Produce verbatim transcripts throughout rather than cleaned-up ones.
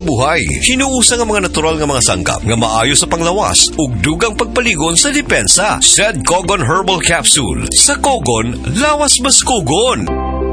buhay. Hinuusa nga mga natural nga mga sangkap nga maayo sa panglawas ug dugang pagpaligon sa depensa. Said Kogon Herbal Capsule. Sa Kogon, lawas mas Kogon.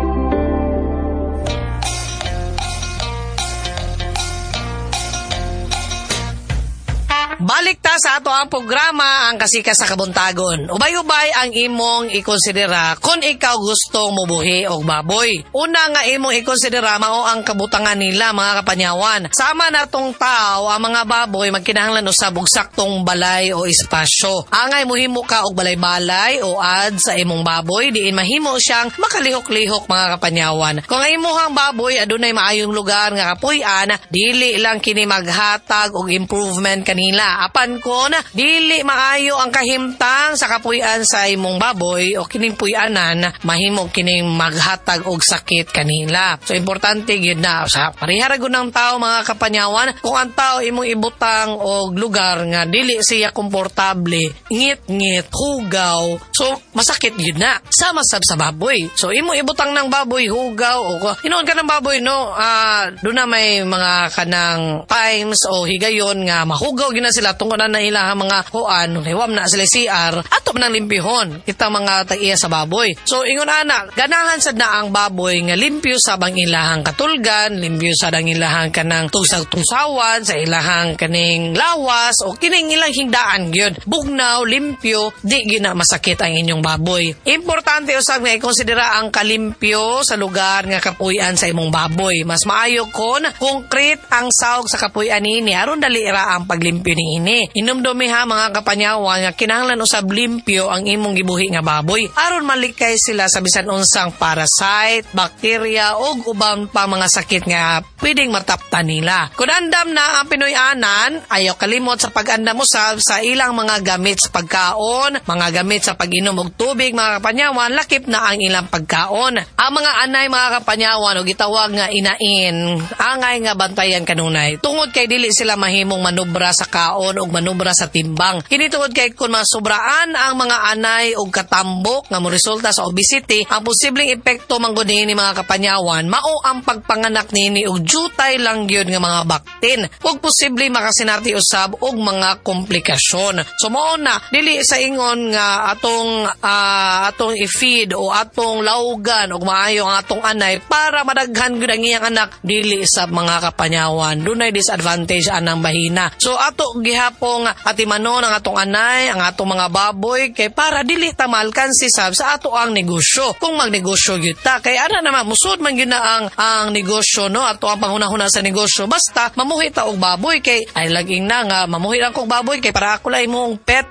Balik ta sa ato ang programa, ang Kasikas sa Kabuntagon. Ubay-ubay ang imong ikonsidera kung ikaw gustong mubuhi og baboy. Una nga imong ikonsidera mao ang kabutangan nila, mga kapanyawan. Sama na tong tao, ang mga baboy magkinahanglan usab og saktong balay o espasyo. Angay mohimo ka og balay-balay o ad sa imong baboy, diin mahimo siyang makalihok-lihok, mga kapanyawan. Kung ang imong baboy adunay maayong lugar nga kapuy-an, dili lang kini maghatag og improvement kanila. Apan kon dili maayo ang kahimtang sa kapuy-an sa imong baboy o kining puy-anan, mahimo kining maghatag og sakit kanila. So importante gyud na sa pareha ra gud ng tao, mga kapanyawan, kung ang tao imong ibutang og lugar nga dili siya komportable, ngit-ngit, hugaw, so masakit gyud na. Sama sab sa baboy. So imong ibutang ng baboy hugaw o hinuon ka ng baboy no, ah uh, doon na may mga kanang times o higayon nga mahugaw gina sila tungkol na na ilang mga kuan, hiwam na sila C R, ato man ang limpihon kita mga tag-iya sa baboy. So ingon ana, ganahan sad na ang baboy nga limpyo sa bang ilahang katulgan, limpyo sa dang ilahang kanang tusag-tusawan, sa ilahang kaning lawas o kining ilang hingdaan gyud. Bugnaw, limpyo, di gyud na masakit ang inyong baboy. Importante usab nga i-konsidera ang kalimpyo sa lugar nga kapuy-an sa imong baboy. Mas maayo kon concrete ang sawg sa kapuy-an niini aron dali ra ang paglimpyo ni ini. Inumdumi ha, mga kapanyawan, nga kinahanglan usab limpyo ang imong gibuhi nga baboy aron malikay sila sa bisan unsang parasite, bakterya ug uban pa mga sakit nga pwedeng mataptan nila. Kung andam na ang Pinoy-anan, ayaw kalimot sa pag-andam usab sa ilang mga gamit sa pagkaon, mga gamit sa pag-inom og tubig, mga kapanyawan, lakip na ang ilang pagkaon. Ang mga anay, mga kapanyawan, o gitawag nga inain, angay nga bantayan kanunay. Tungod kay dili sila mahimong manubra sa kaon o manubra sa timbang. Kini tungod kay kung masubraan ang mga anay og katambok nga moresulta sa obesity, ang posibleng epekto manggod ni mga kapanyawan mao ang pagpanganak nini og jutay lang gyud nga mga baktin ug posible makasinati usab og mga komplikasyon. So mao na dili sa ingon nga atong uh, atong i-feed o atong lawgan og maayo ang atong anay para madaghan gyud ang iyang anak, dili sa mga kapanyawan. Dunay disadvantage anang bahina. So ato gihapong atimanon ang atong anay, ang atong mga baboy kay para dili ta malkansi sab sa ato ang negosyo. Kung magnegosyo gyud ta, kay ana naman musud man gyud na ang ang negosyo no, ato ang panghunahuna sa negosyo. Basta mamuhi ta og baboy kay ay laging na nga mamuhi lang kog baboy kay para ako lang imong pet.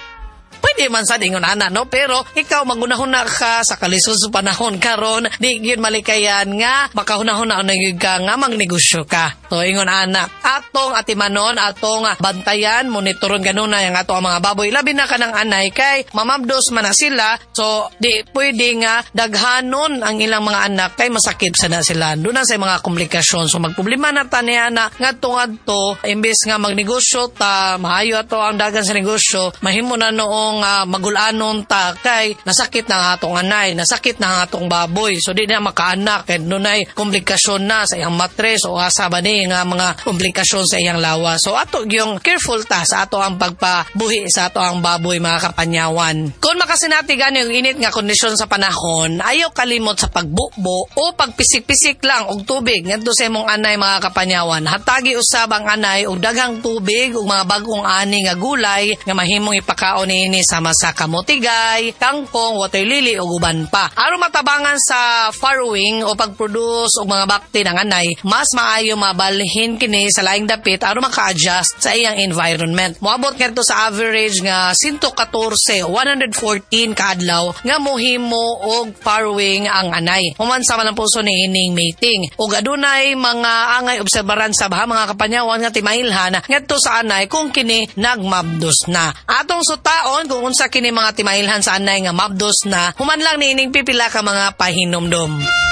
Pwede man sa dingon ana no, pero ikaw magunahuna ka sa kalisod sa panahon karon, di gyud malikayan nga makahunahuna na gyud ka nga magnegosyo ka. So ingon ana, atong atimanon, atong bantayan, monitoron kanunay ang ato ang mga baboy, labi na kanang anay kay mamabdos man na sila. So di pwede nga daghanon ang ilang mga anak kay masakit sa na sila. Doon na sa mga komplikasyon. So magproblema na ta niya na ngadto ngadto imbes nga magnegosyo ta, maayo ato ang dagan sa negosyo, mahimo na noong nga magulanon ta kay nasakit na ang atong anay, nasakit na ang atong baboy. So di na makaanak kay dunay komplikasyon na sa iyang matres o asa ba ni nga mga komplikasyon sa iyang lawas. So ato gyung careful ta sa ato ang pagpabuhi sa ato ang baboy, mga kapanyawan. Kung makasinati gani yung init nga kondisyon sa panahon, ayaw kalimot sa pagbukbo o pagpisik-pisik lang og tubig ngadto sa imong anay, mga kapanyawan. Hatagi usab ang anay og daghang tubig ug mga bag-ong ani nga gulay nga mahimong ipakaon niini sama sa kamotigay, kangkong, water lily o uban pa. Aron matabangan sa farrowing o pag-produce og mga bakti ng anay, mas maayo mabalhin kini sa laing dapit aron maka-adjust sa iyang environment. Moabot ngadto sa average nga one fourteen o one hundred fourteen kaadlaw nga mohimo og farrowing ang anay. Human sa man ang puso ni ining mating. Ug adunay mga angay obserbaran sa baha, mga kapanyawan, nga timailhan ngadto sa anay kung kini nagmabdos na. Atong sutaon kung unsa kini mga timailhan sa anay nga mabdos na, human lang niining pipila ka mga pahinomdom.